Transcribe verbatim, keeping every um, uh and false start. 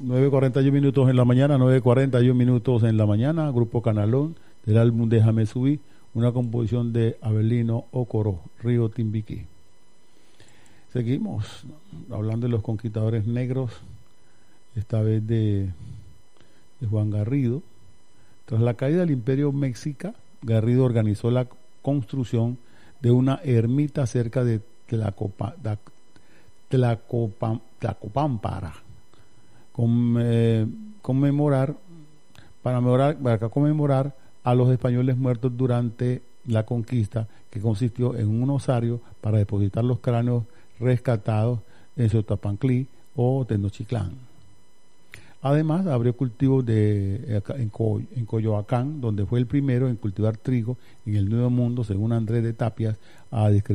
nueve cuarenta y uno minutos en la mañana, nueve cuarenta y uno minutos en la mañana, Grupo Canalón, del álbum Déjame Subir, una composición de Abelino Ocoro, Río Timbiquí. Seguimos hablando de los conquistadores negros, esta vez de, de Juan Garrido. Tras la caída del Imperio Mexica, Garrido organizó la construcción de una ermita cerca de Tlacopa, Tlacopa, Tlacopámpara, con, eh, conmemorar, para, memorar, para conmemorar a los españoles muertos durante la conquista, que consistió en un osario para depositar los cráneos rescatados en Sotapanclí o Tenochtitlán. Además, abrió cultivos de, en, Co, en Coyoacán, donde fue el primero en cultivar trigo en el Nuevo Mundo, según Andrés de Tapias, a